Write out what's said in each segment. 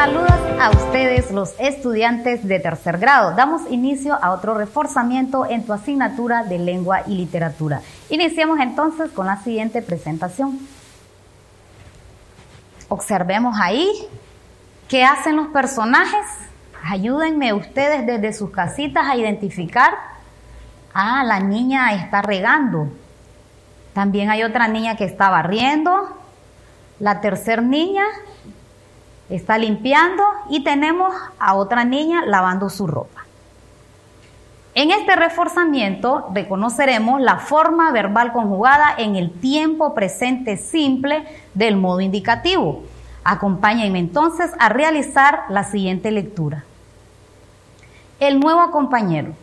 Saludos a ustedes, los estudiantes de tercer grado. Damos inicio a otro reforzamiento en tu asignatura de lengua y literatura. Iniciemos entonces con la siguiente presentación. Observemos ahí qué hacen los personajes. Ayúdenme ustedes desde sus casitas a identificar. Ah, la niña está regando. También hay otra niña que está barriendo. La tercera niña está limpiando y tenemos a otra niña lavando su ropa. En este reforzamiento reconoceremos la forma verbal conjugada en el tiempo presente simple del modo indicativo. Acompáñenme entonces a realizar la siguiente lectura. El nuevo compañero.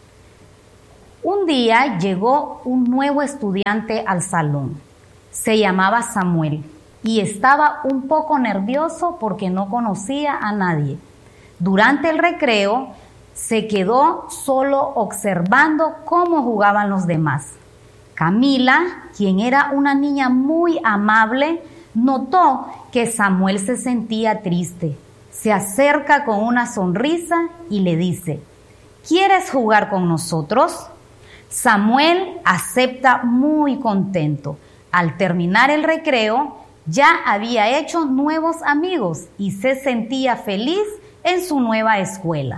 Un día llegó un nuevo estudiante al salón. Se llamaba Samuel y estaba un poco nervioso porque no conocía a nadie. Durante el recreo se quedó solo observando cómo jugaban los demás. Camila, quien era una niña muy amable, notó que Samuel se sentía triste. Se acerca con una sonrisa y le dice: ¿quieres jugar con nosotros? Samuel acepta muy contento. Al terminar el recreo, ya había hecho nuevos amigos y se sentía feliz en su nueva escuela.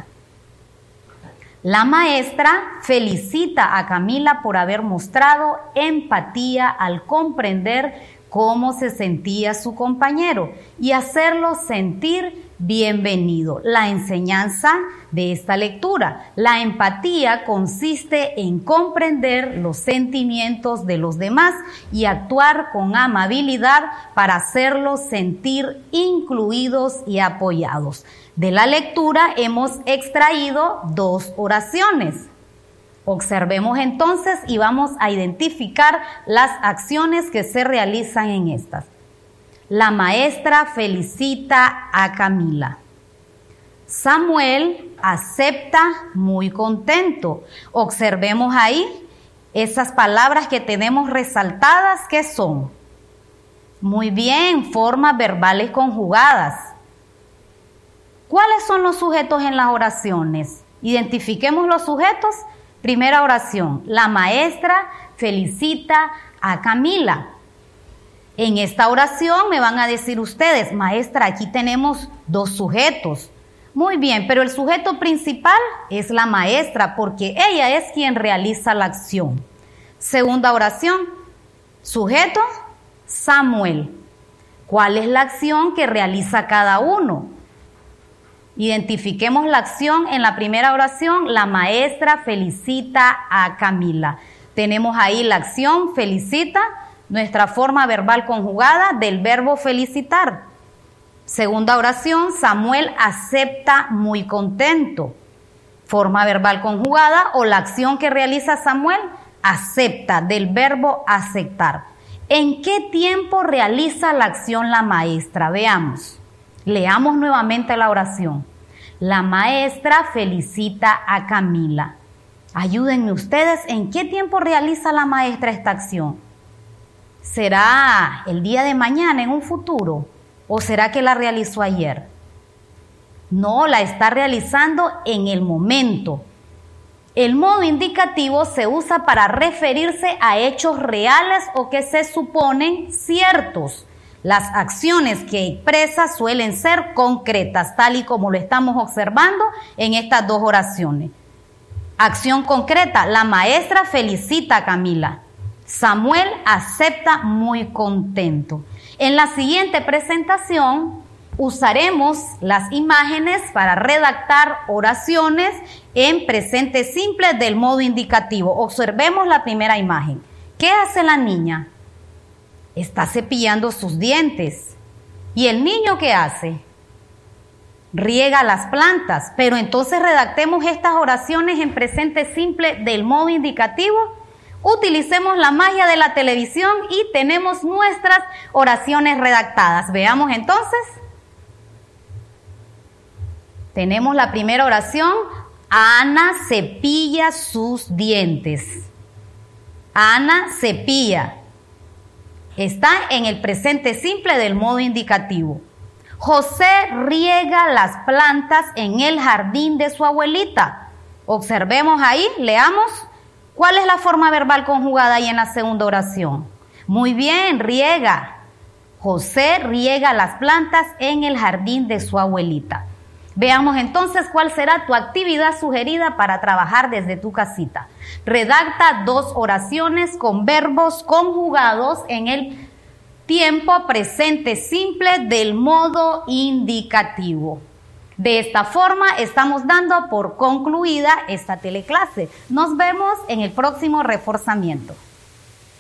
La maestra felicita a Camila por haber mostrado empatía al comprender cómo se sentía su compañero y hacerlo sentir bienvenido. La enseñanza de esta lectura: la empatía consiste en comprender los sentimientos de los demás y actuar con amabilidad para hacerlos sentir incluidos y apoyados. De la lectura hemos extraído dos oraciones. Observemos entonces y vamos a identificar las acciones que se realizan en estas. La maestra felicita a Camila. Samuel acepta muy contento. Observemos ahí esas palabras que tenemos resaltadas, ¿qué son? Muy bien, formas verbales conjugadas. ¿Cuáles son los sujetos en las oraciones? Identifiquemos los sujetos. Primera oración, la maestra felicita a Camila. En esta oración me van a decir ustedes: maestra, aquí tenemos dos sujetos. Muy bien, pero el sujeto principal es la maestra porque ella es quien realiza la acción. Segunda oración, sujeto, Samuel. ¿Cuál es la acción que realiza cada uno? Identifiquemos la acción en la primera oración: la maestra felicita a Camila. Tenemos ahí la acción felicita, nuestra forma verbal conjugada del verbo felicitar. Segunda oración, Samuel acepta muy contento. Forma verbal conjugada o la acción que realiza Samuel: acepta, del verbo aceptar. ¿En qué tiempo realiza la acción la maestra? Veamos. Leamos nuevamente la oración. La maestra felicita a Camila. Ayúdenme ustedes, ¿en qué tiempo realiza la maestra esta acción? ¿Será el día de mañana, en un futuro? ¿O será que la realizó ayer? No, la está realizando en el momento. El modo indicativo se usa para referirse a hechos reales o que se suponen ciertos. Las acciones que expresa suelen ser concretas, tal y como lo estamos observando en estas dos oraciones. Acción concreta: la maestra felicita a Camila. Samuel acepta muy contento. En la siguiente presentación usaremos las imágenes para redactar oraciones en presente simple del modo indicativo. Observemos la primera imagen. ¿Qué hace la niña? Está cepillando sus dientes. ¿Y el niño qué hace? Riega las plantas. Pero entonces redactemos estas oraciones en presente simple del modo indicativo. Utilicemos la magia de la televisión y tenemos nuestras oraciones redactadas. Veamos entonces. Tenemos la primera oración: Ana cepilla sus dientes. Ana cepilla. Está en el presente simple del modo indicativo. José riega las plantas en el jardín de su abuelita. Observemos ahí, leamos. ¿Cuál es la forma verbal conjugada ahí en la segunda oración? Muy bien, riega. José riega las plantas en el jardín de su abuelita. Veamos entonces cuál será tu actividad sugerida para trabajar desde tu casita. Redacta 2 oraciones con verbos conjugados en el tiempo presente simple del modo indicativo. De esta forma estamos dando por concluida esta teleclase. Nos vemos en el próximo reforzamiento.